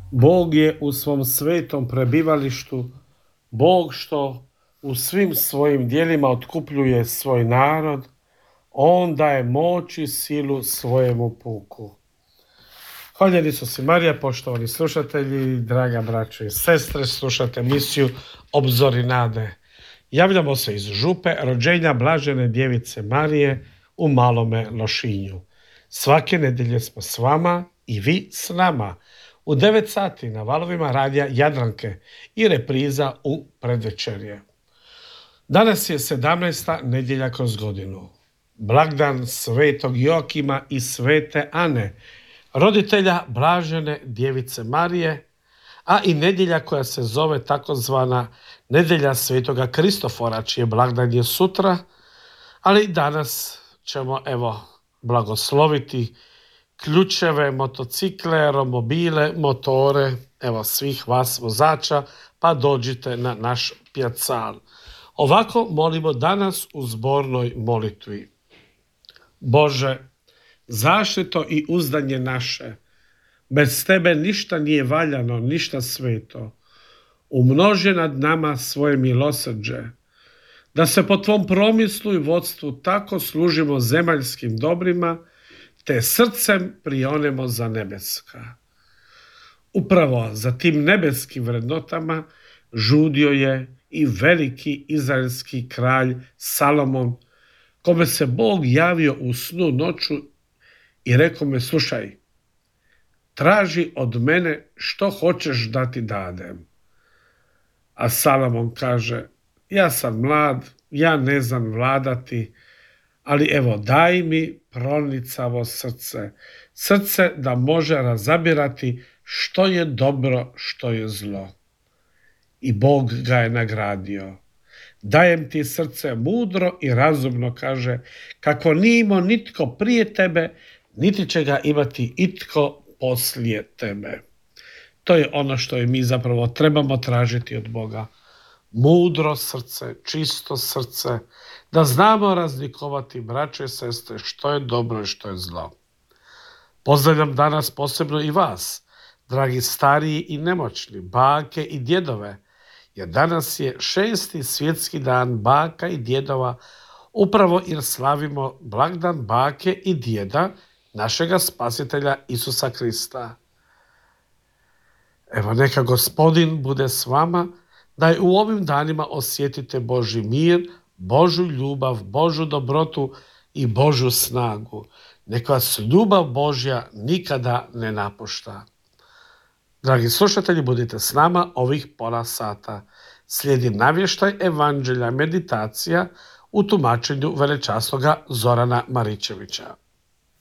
Bog je u svom svetom prebivalištu, Bog što u svim svojim djelima otkupljuje svoj narod, on daje moć i silu svojemu puku. Hvaljeni su si Marija, poštovani slušatelji, draga braćo i sestre, slušate emisiju Obzori nade. Javljamo se iz župe rođenja Blažene djevice Marije u Malome Lošinju. Svake nedjelje smo s vama i vi s nama u 9 sati na valovima radija Jadranke i repriza u predvečerje. Danas je 17. nedjelja kroz godinu. Blagdan svetog Joakima i svete Ane, roditelja Blažene djevice Marije, a i nedjelja koja se zove takozvana nedjelja svetoga Kristofora, čije blagdan je sutra, ali danas ćemo blagosloviti ključeve, motocikle, romobile, motore, svih vas vozača, pa dođite na naš pjacal. Ovako molimo danas u zbornoj molitvi. Bože, zaštito i uzdanje naše, bez tebe ništa nije valjano, ništa sveto. Umnoži nad nama svoje milosrđe, da se po tvom promislu i vodstvu tako služimo zemaljskim dobrima, te srcem prionemo za nebeska. Upravo za tim nebeskim vrednotama žudio je i veliki izraelski kralj Salomon, kome se Bog javio u snu noću i rekao me: slušaj, traži od mene što hoćeš da ti dadem. A Salomon kaže: ja sam mlad, ja ne znam vladati, ali daj mi pronicavo srce, srce da može razabirati što je dobro, što je zlo. I Bog ga je nagradio. Dajem ti srce mudro i razumno, kaže, kako nije imao nitko prije tebe, niti će ga imati itko poslije tebe. To je ono što je mi zapravo trebamo tražiti od Boga. Mudro srce, čisto srce, da znamo razlikovati, braće i sestre, što je dobro i što je zlo. Pozdravljam danas posebno i vas, dragi stariji i nemoćni, bake i djedove, jer danas je 6. svjetski dan baka i djedova, upravo jer slavimo blagdan bake i djeda, našega spasitelja Isusa Krista. Neka Gospodin bude s vama, da u ovim danima osjetite Božji mir, Božju ljubav, Božju dobrotu i Božju snagu. Neka vas ljubav Božja nikada ne napušta. Dragi slušatelji, budite s nama ovih pola sata. Slijedi navještaj evanđelja meditacija u tumačenju velečasnoga Zorana Maričevića.